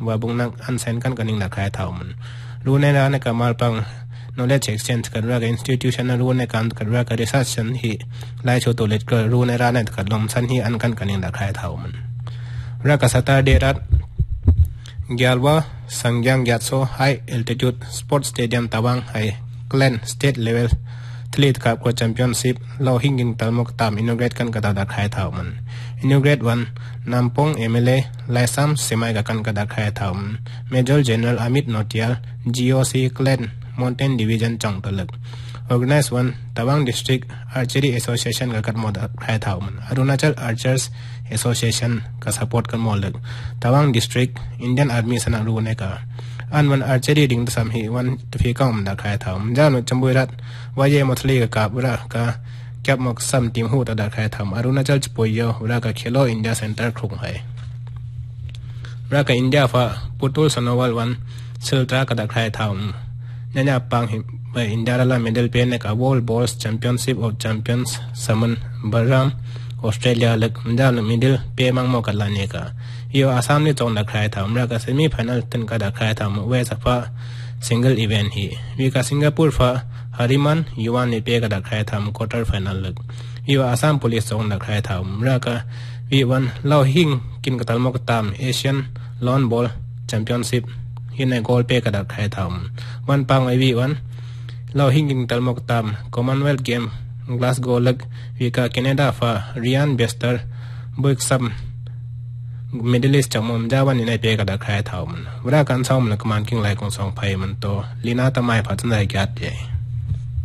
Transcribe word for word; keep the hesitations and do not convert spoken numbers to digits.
ว่าบุงนักอันเซนกันกันนิ่งดักใครเท่ามันรู้ในร้านในการมาปัง knowledge exchange กันว่า institution รู้ในการกันว่า research ฉันที่ไล่โชว์ตัวเล็กก็รู้ในร้านในการลมฉันที่อันกันกันนิ่งดักใครเท่ามันรักษาตาเดรัดยาลว่าสังยังยัดโซ high altitude sports stadium ตะวังให้ Glen state level ทลีดกับกว่า championship เราหิ้งยิงตลมกตาม inaugurate กันกระดาษดักใครเท่ามัน inaugurate วันนำปง เอ็ม แอล เอ ไลซัมเสมัยกับกันกระดาษใครเท่ามัน Major General Amit Notial จี โอ ซี Glen Mountain Division จังตะลึก organize วันตะวัง district archery association กับกันหมดใครเท่ามัน Arunachal Archers association กับ support กันหมดเลยตะวัง district Indian Army สนับสนุนในการอันวัน archery ดิ่งสามหีวันที่ก้าวมันดักใครเท่ามันจ้าหนุ่มจำบุรีรัตว่าเย่มัทลีกับกาบุระกับแก็บหมกซ้ำทีมหูตัดดักใครเท่าอรุณาจัลจุปยโยรักกับเคโลอินเดียเซ็นเตอร์ครุงไฮรักกับอินเดียฟ้าปุตุลสนวัลวันเซลตรากับดักใครเท่าเนี่ยเนี่ยปังไปอินเดียละเมดัลเป็นในกับ World Bowls Championship of Champions สมันบารามออสเตรเลียเล็กมันจะเมดัลเปย์มังโมกัลลานีกับอยู่อาสามนี่จงดักใครทำรักกับเซมิไฟแนลถึงกับดักใครทำเวสฟ้าซิงเกิลอีเวนต์ฮีวิกับสิงคโปร์ฟ้าฮาริมันยูวานนี่เปย์กับดักใครทำควอเตอร์ไฟแนลเล็กอยู่อาสาม police จงดักใครทำรักกับวิวันเล่าหิงกินกับตัลมกตามเอเชียนลอนบอลแชมเปี้ยนชิพฮินในโกลเปย์กับดักใครทำวันปังไอวิวันเล่าหิงกินกับตัลมกตามคอมมอนเวลท์เกมกลาสโกเล็กวิกับแคนาดาฟ้าเรียนเบสเตอร์บุกซัมมิดเดิลอีสต์จากมุมเจ้าวันนี้ในเปกับดักใครเท่ามันเวลาการซ้อมหลักมันกิ้งไหลของสองไพ่มันโตลีน่าตะไมพัฒนาแก่ใหญ่